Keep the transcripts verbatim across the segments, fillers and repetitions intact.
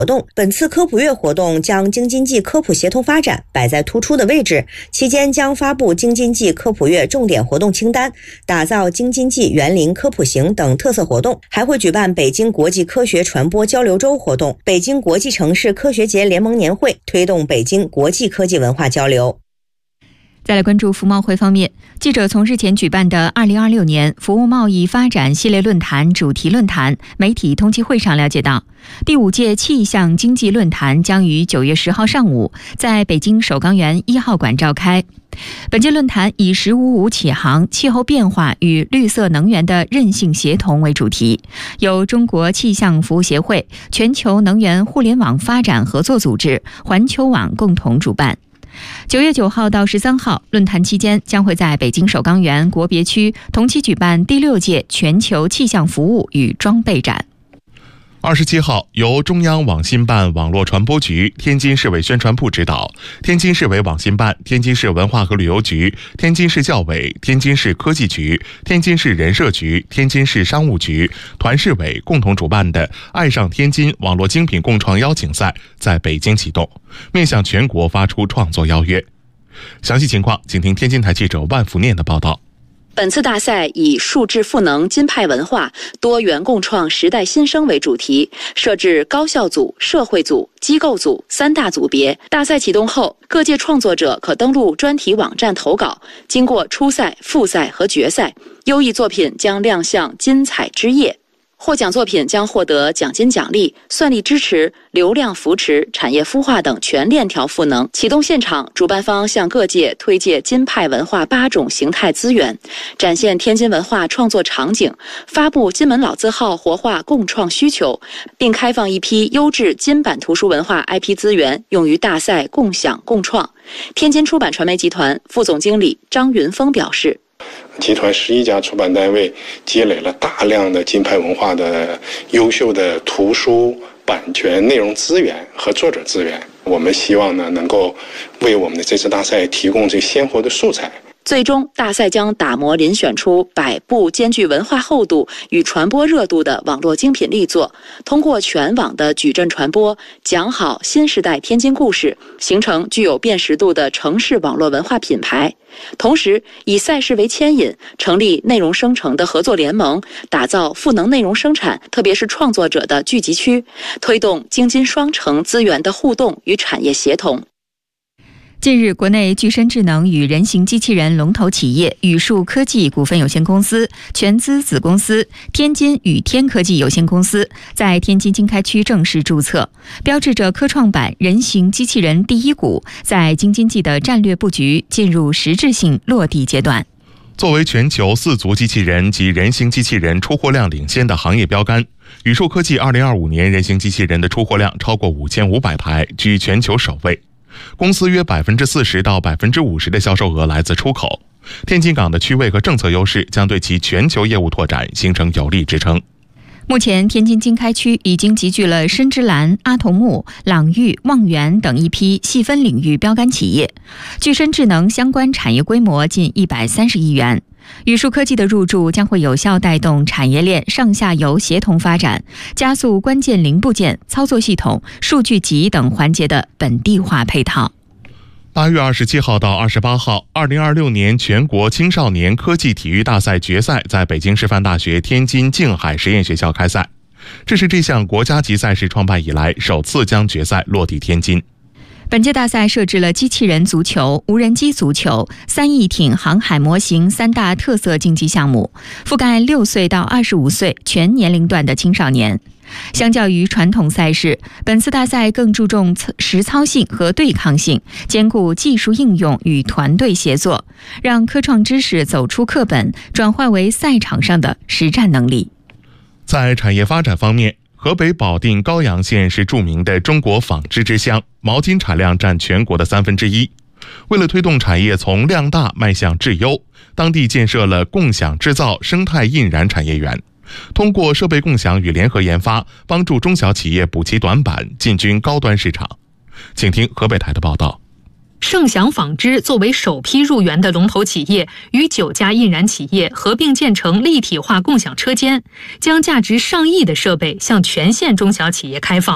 活动。本次科普月活动将京津冀科普协同发展摆在突出的位置，期间将发布京津冀科普月重点活动清单，打造京津冀园林科普行等特色活动，还会举办北京国际科学传播交流周活动、北京国际城市科学节联盟年会，推动北京国际科技文化交流。 再来关注服贸会方面，记者从日前举办的二零二六年服务贸易发展系列论坛主题论坛媒体通气会上了解到，第五届气象经济论坛将于九月十号上午在北京首钢园一号馆召开。本届论坛以十五五起航、气候变化与绿色能源的韧性协同为主题，由中国气象服务协会、全球能源互联网发展合作组织、环球网共同主办。九月九号到十三号，论坛期间将会在北京首钢园国别区同期举办第六届全球气象服务与装备展。 二十七号，由中央网信办网络传播局、天津市委宣传部指导，天津市委网信办、天津市文化和旅游局、天津市教委、天津市科技局、天津市人社局、天津市商务局、团市委共同主办的“爱上天津”网络精品共创邀请赛在北京启动，面向全国发出创作邀约。详细情况，请听天津台记者万福念的报道。 本次大赛以数字赋能金派文化、多元共创时代新生为主题，设置高校组、社会组、机构组三大组别。大赛启动后，各界创作者可登录专题网站投稿，经过初赛、复赛和决赛，优异作品将亮相金彩之夜。获奖作品将获得奖金奖励、算力支持、流量扶持、产业孵化等全链条赋能。启动现场，主办方向各界推介金派文化八种形态资源，展现天津文化创作场景，发布金门老字号活化共创需求，并开放一批优质金版图书文化 I P 资源，用于大赛共享共创。天津出版传媒集团副总经理张云峰表示， 集团十一家出版单位积累了大量的金派文化的优秀的图书版权内容资源和作者资源，我们希望呢能够为我们的这次大赛提供这鲜活的素材。 最终，大赛将打磨遴选出百部兼具文化厚度与传播热度的网络精品力作，通过全网的矩阵传播，讲好新时代天津故事，形成具有辨识度的城市网络文化品牌。同时，以赛事为牵引，成立内容生成的合作联盟，打造赋能内容生产，特别是创作者的聚集区，推动京津双城资源的互动与产业协同。 近日，国内具身智能与人形机器人龙头企业宇树科技股份有限公司全资子公司天津宇天科技有限公司在天津经开区正式注册，标志着科创板人形机器人第一股在京津冀的战略布局进入实质性落地阶段。 作为全球四足机器人及人形机器人出货量领先的行业标杆，宇树科技二零二五年人形机器人的出货量超过五千五百台，居全球首位。公司约百分之四十到百分之五十的销售额来自出口。天津港的区位和政策优势将对其全球业务拓展形成有力支撑。 目前，天津经开区已经集聚了深之蓝、阿童木、朗域、望源等一批细分领域标杆企业，具身智能相关产业规模近一百三十亿元。宇树科技的入驻将会有效带动产业链上下游协同发展，加速关键零部件、操作系统、数据集等环节的本地化配套。 八月二十七号到二十八号，二零二六年全国青少年科技体育大赛决赛在北京师范大学天津静海实验学校开赛，这是这项国家级赛事创办以来首次将决赛落地天津。 本届大赛设置了机器人足球、无人机足球、三翼艇航海模型三大特色竞技项目，覆盖六岁到二十五岁全年龄段的青少年。相较于传统赛事，本次大赛更注重实操性和对抗性，兼顾技术应用与团队协作，让科创知识走出课本，转化为赛场上的实战能力。 在产业发展方面，河北保定高阳县是著名的中国纺织之乡，毛巾产量占全国的三分之一。为了推动产业从量大迈向质优，当地建设了共享制造生态印染产业园，通过设备共享与联合研发，帮助中小企业补齐短板，进军高端市场。请听河北台的报道。 盛祥纺织作为首批入园的龙头企业，与九家印染企业合并建成立体化共享车间，将价值上亿的设备向全县中小企业开放。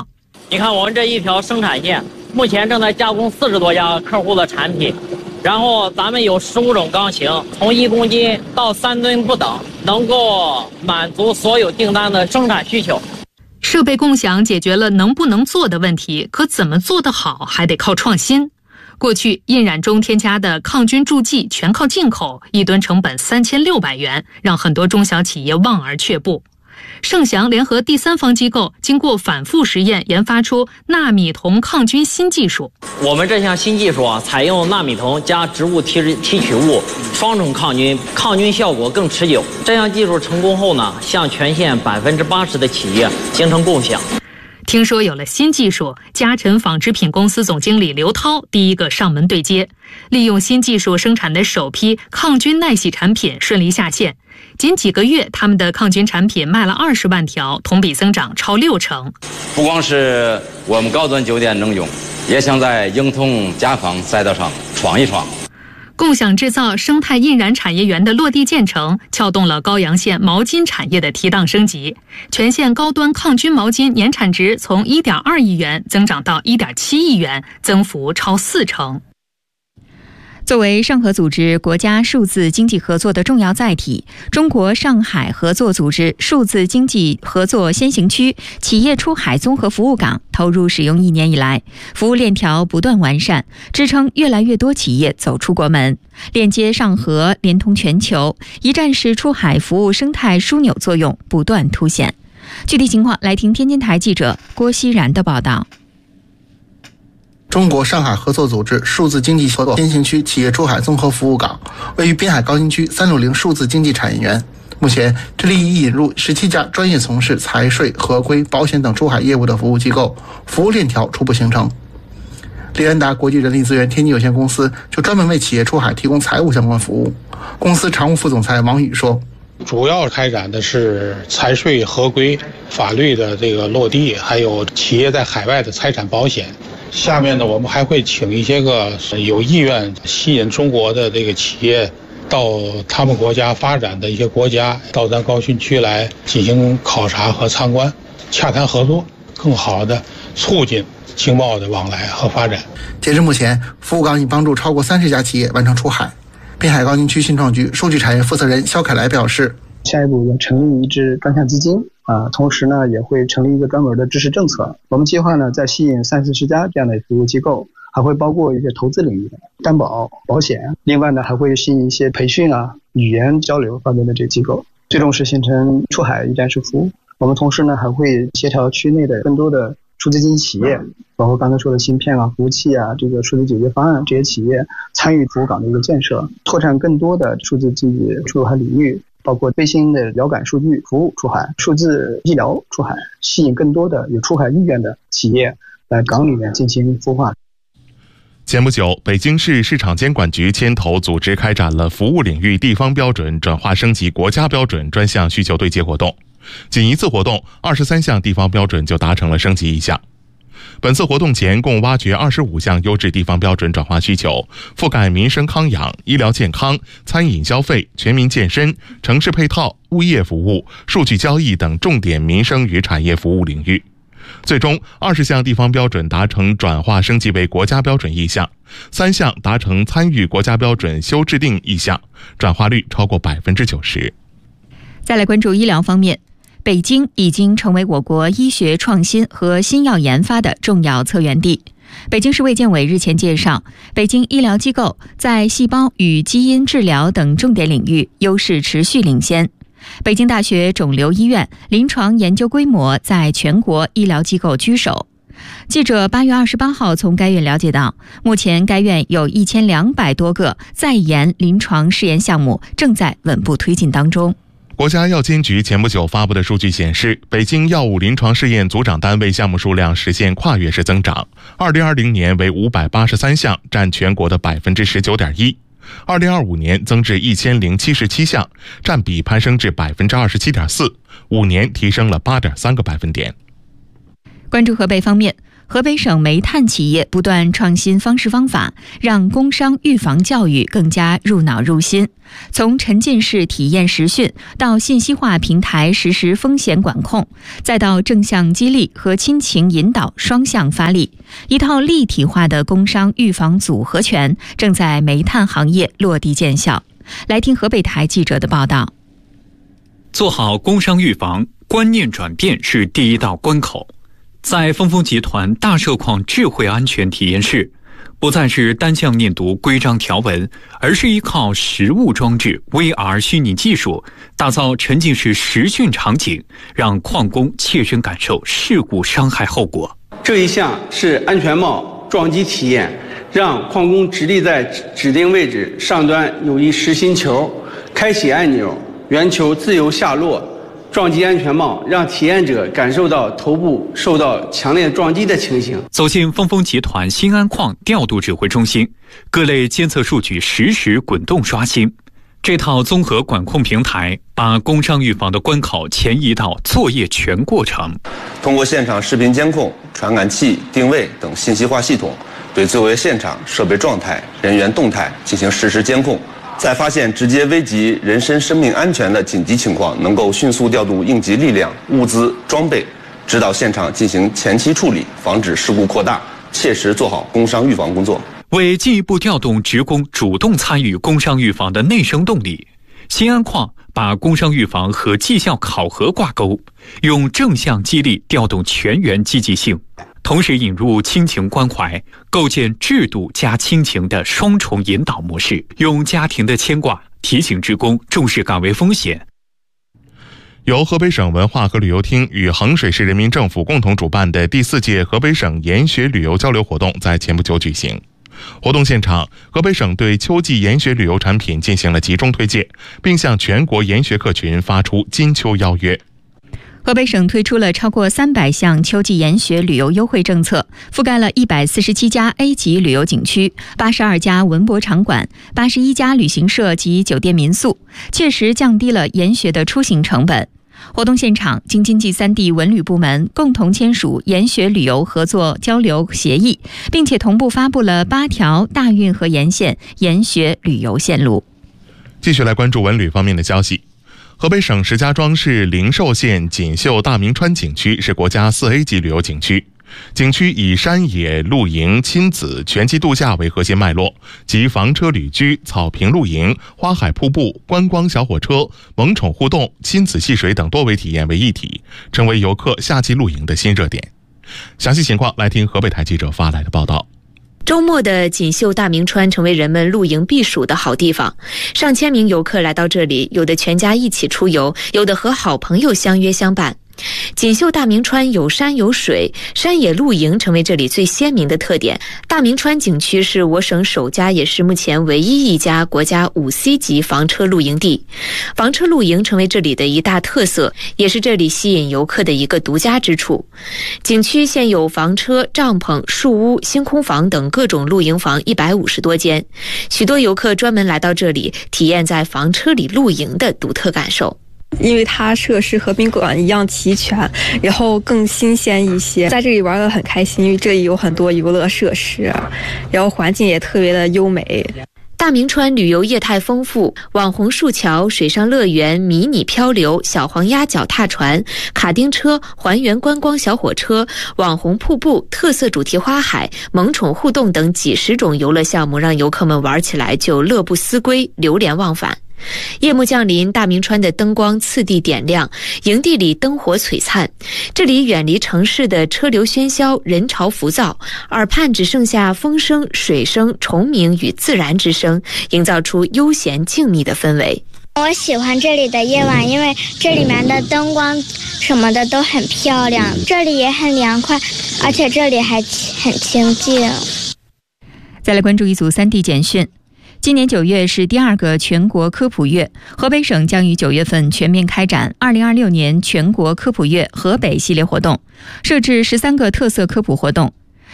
你看我们这一条生产线，目前正在加工四十多家客户的产品，然后咱们有十五种钢型，从一公斤到三吨不等，能够满足所有订单的生产需求。 设备共享解决了能不能做的问题，可怎么做得好还得靠创新。过去印染中添加的抗菌助剂全靠进口，一吨成本三千六百元，让很多中小企业望而却步。盛祥联合第三方机构经过反复实验，研发出纳米酮抗菌新技术。 我们这项新技术啊，采用纳米酮加植物提提取物双重抗菌，抗菌效果更持久。这项技术成功后呢，向全县百分之八十的企业形成共享。 听说有了新技术，嘉诚纺织品公司总经理刘涛第一个上门对接，利用新技术生产的首批抗菌耐洗产品顺利下线。仅几个月，他们的抗菌产品卖了二十万条，同比增长超六成。 不光是我们高端酒店能用，也想在婴童家纺赛道上闯一闯。 共享制造生态印染产业园的落地建成，撬动了高阳县毛巾产业的提档升级。全县高端抗菌毛巾年产值从 一点二亿元增长到 一点七亿元，增幅超四成。 作为上合组织国家数字经济合作的重要载体，中国上海合作组织数字经济合作先行区企业出海综合服务港投入使用一年以来，服务链条不断完善，支撑越来越多企业走出国门，链接上合，连通全球，一站式出海服务生态枢纽作用不断凸显。具体情况来听天津台记者郭熙然的报道。 中国上海合作组织数字经济合作先行区企业出海综合服务港位于滨海高新区三六零数字经济产业园。目前，这里已引入十七家专业从事财税、合规、保险等出海业务的服务机构，服务链条初步形成。利安达国际人力资源天津有限公司就专门为企业出海提供财务相关服务。公司常务副总裁王宇说：“ 主要开展的是财税、合规、法律的这个落地，还有企业在海外的财产保险。下面呢，我们还会请一些个有意愿吸引中国的这个企业到他们国家发展的一些国家，到咱高新区来进行考察和参观，洽谈合作，更好的促进经贸的往来和发展。” 截至目前，服务港已帮助超过三十家企业完成出海。滨海高新区信创局数据产业负责人肖凯来表示：“ 下一步要成立一支专项基金。啊，同时呢，也会成立一个专门的支持政策。我们计划呢，再吸引三四十家这样的服务机构，还会包括一些投资领域的担保、保险。另外呢，还会吸引一些培训啊、语言交流方面的这个机构，最终是形成出海一站式服务。我们同时呢，还会协调区内的更多的数字经济企业，包括刚才说的芯片啊、服务器啊、这个数字解决方案这些企业参与服务港的一个建设，拓展更多的数字经济出海领域。包括最新的遥感数据服务出海、数字医疗出海，吸引更多的有出海意愿的企业来港里面进行孵化。 前不久，北京市市场监管局牵头组织开展了服务领域地方标准转化升级国家标准专项需求对接活动。仅一次活动，二十三项地方标准就达成了升级一项。本次活动前共挖掘二十五项优质地方标准转化需求，覆盖民生康养、医疗健康、餐饮消费、全民健身、城市配套、物业服务、数据交易等重点民生与产业服务领域。最终，二十项地方标准达成转化升级为国家标准意向，三项达成参与国家标准修制定意向，转化率超过百分之九十。 再来关注医疗方面。北京已经成为我国医学创新和新药研发的重要策源地。北京市卫健委日前介绍，北京医疗机构在细胞与基因治疗等重点领域优势持续领先。北京大学肿瘤医院临床研究规模在全国医疗机构居首。记者八月二十八号从该院了解到，目前该院有一千两百多个在研临床试验项目正在稳步推进当中。 国家药监局前不久发布的数据显示，北京药物临床试验组长单位项目数量实现跨越式增长，二零二零年为五百八十三项，占全国的百分之十九点一。二零二五年增至一千零七十七项，占比攀升至百分之二十七点四，五年提升了八点三个百分点。 关注河北方面， 河北省煤炭企业不断创新方式方法，让工伤预防教育更加入脑入心。从沉浸式体验实训到信息化平台实时风险管控，再到正向激励和亲情引导双向发力，一套立体化的工伤预防组合拳正在煤炭行业落地见效。来听河北台记者的报道。 做好工伤预防，观念转变是第一道关口。在峰峰集团大涉矿智慧安全体验室，不再是单向念读规章条文，而是依靠实物装置 V R 虚拟技术，打造沉浸式实训场景，让矿工切身感受事故伤害后果。 这一项是安全帽撞击体验，让矿工直立在指定位置，上端有一实心球，开启按钮，圆球自由下落，撞击安全帽，让体验者感受到头部受到强烈撞击的情形。 走进峰峰集团新安矿调度指挥中心，各类监测数据实时滚动刷新。这套综合管控平台把工伤预防的关口前移到作业全过程。 通过现场视频监控、传感器、定位等信息化系统，对作业现场设备状态、人员动态进行实时监控。在发现直接危及人身生命安全的紧急情况，能够迅速调度应急力量、物资、装备，指导现场进行前期处理，防止事故扩大，切实做好工伤预防工作。 为进一步调动职工主动参与工伤预防的内生动力，新安矿把工伤预防和绩效考核挂钩，用正向激励调动全员积极性，同时引入亲情关怀，构建制度加亲情的双重引导模式，用家庭的牵挂提醒职工重视岗位风险。 由河北省文化和旅游厅与衡水市人民政府共同主办的第四届河北省研学旅游交流活动在前不久举行。活动现场，河北省对秋季研学旅游产品进行了集中推介，并向全国研学客群发出金秋邀约。 河北省推出了超过三百项秋季研学旅游优惠政策，覆盖了一百四十七家 A 级旅游景区、八十二家文博场馆、八十一家旅行社及酒店民宿，确实降低了研学的出行成本。活动现场，京津冀三地文旅部门共同签署研学旅游合作交流协议，并且同步发布了八条大运河沿线研学旅游线路。 继续来关注文旅方面的消息。河北省石家庄市灵寿县锦绣大明川景区是国家 四 A 级旅游景区。景区以山野露营、亲子全季度假为核心脉络，集房车旅居、草坪露营、花海瀑布、观光小火车、萌宠互动、亲子戏水等多维体验为一体，成为游客夏季露营的新热点。详细情况来听河北台记者发来的报道。 周末的锦绣大明川成为人们露营避暑的好地方，上千名游客来到这里，有的全家一起出游，有的和好朋友相约相伴。锦绣大明川有山有水，山野露营成为这里最鲜明的特点。大明川景区是我省首家，也是目前唯一一家国家五 C 级房车露营地。房车露营成为这里的一大特色，也是这里吸引游客的一个独家之处。景区现有房车、帐篷、树屋、星空房等各种露营房一百五十多间，许多游客专门来到这里体验在房车里露营的独特感受。 因为它设施和宾馆一样齐全，然后更新鲜一些，在这里玩得很开心，因为这里有很多游乐设施，然后环境也特别的优美。 大明川旅游业态丰富，网红树桥、水上乐园、迷你漂流、小黄鸭脚踏船、卡丁车、还原观光小火车、网红瀑布、特色主题花海、萌宠互动等几十种游乐项目，让游客们玩起来就乐不思归，流连忘返。夜幕降临，大明川的灯光次第点亮，营地里灯火璀璨。这里远离城市的车流喧嚣、人潮浮躁，耳畔只剩下风声、水声、虫鸣与自然之声，营造出悠闲静谧的氛围。 我喜欢这里的夜晚，因为这里面的灯光什么的都很漂亮，这里也很凉快，而且这里还很清静。 再来关注一组三地简讯。今年九月是第二个全国科普月，河北省将于九月份全面开展二零二六年全国科普月河北系列活动，设置十三个特色科普活动。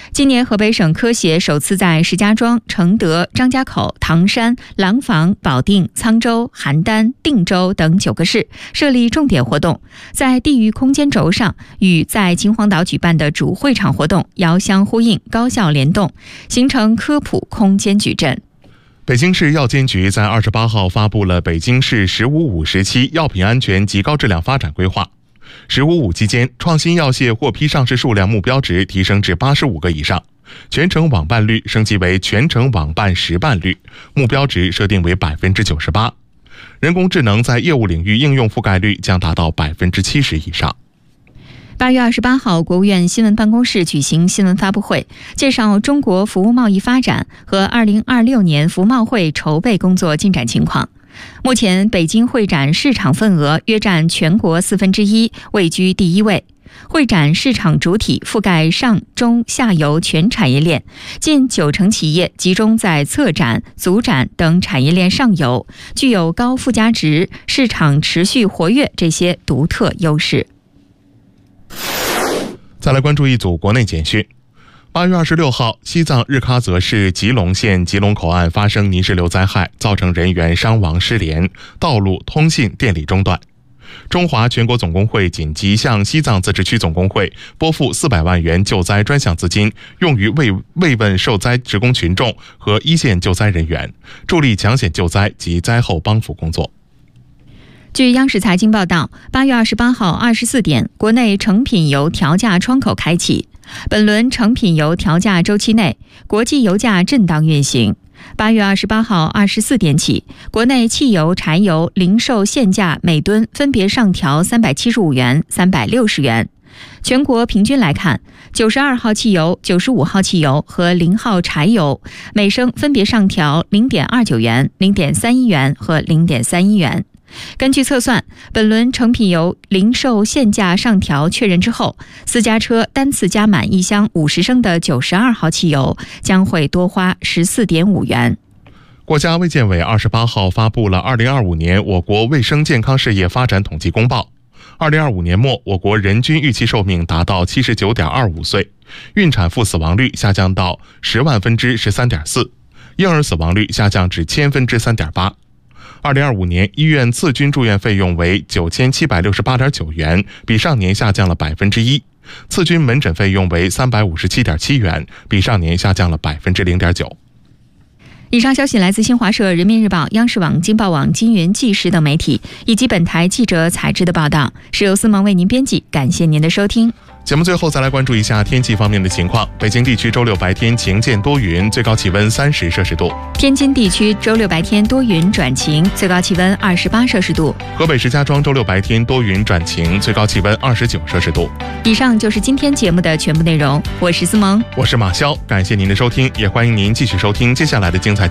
今年河北省科协首次在石家庄、承德、张家口、唐山、廊坊、保定、沧州、邯郸、定州等九个市设立重点活动，在地域空间轴上与在秦皇岛举办的主会场活动遥相呼应，高效联动，形成科普空间矩阵。 北京市药监局在二十八号发布了北京市“十五五”时期药品安全及高质量发展规划。十五五期间，创新药械获批上市数量目标值提升至八十五个以上，全程网办率升级为全程网办实办率，目标值设定为百分之九十八。人工智能在业务领域应用覆盖率将达到百分之七十以上。 八月二十八号，国务院新闻办公室举行新闻发布会，介绍中国服务贸易发展和二零二六年服贸会筹备工作进展情况。目前，北京会展市场份额约占全国四分之一，位居第一位。会展市场主体覆盖上中下游全产业链，近九成企业集中在策展、组展等产业链上游，具有高附加值、市场持续活跃这些独特优势。 再来关注一组国内简讯。八月二十六号，西藏日喀则市吉隆县吉隆口岸发生泥石流灾害，造成人员伤亡失联，道路、通信、电力中断。中华全国总工会紧急向西藏自治区总工会拨付四百万元救灾专项资金，用于慰慰问受灾职工群众和一线救灾人员，助力抢险救灾及灾后帮扶工作。 据央视财经报道，八月二十八号二十四点，国内成品油调价窗口开启。本轮成品油调价周期内，国际油价震荡运行。八月二十八号二十四点起，国内汽油、柴油零售限价每吨分别上调三百七十五元、三百六十元。全国平均来看，九十二号汽油、九十五号汽油和零号柴油每升分别上调零点二九元、零点三一元和零点三一元。根据测算，本轮成品油零售限价上调确认之后，私家车单次加满一箱五十升的九十二号汽油将会多花十四点五元。 国家卫健委二十八号发布了二零二五年我国卫生健康事业发展统计公报。二零二五年末，我国人均预期寿命达到七十九点二五岁，孕产妇死亡率下降到十万分之十三点四，婴儿死亡率下降至千分之三点八。二零二五年医院次均住院费用为九千七百六十八点九元，比上年下降了百分之一。次均门诊费用为三百五十七点七元，比上年下降了百分之零点九。 以上消息来自新华社、人民日报、央视网、京报网、金云纪实等媒体，以及本台记者采制的报道，是由思萌为您编辑。感谢您的收听。 节目最后再来关注一下天气方面的情况。北京地区周六白天晴间多云，最高气温三十摄氏度。 天津地区周六白天多云转晴，最高气温二十八摄氏度。 河北石家庄周六白天多云转晴，最高气温二十九摄氏度。 以上就是今天节目的全部内容，我是思萌， 我是马潇，感谢您的收听，也欢迎您继续收听接下来的精彩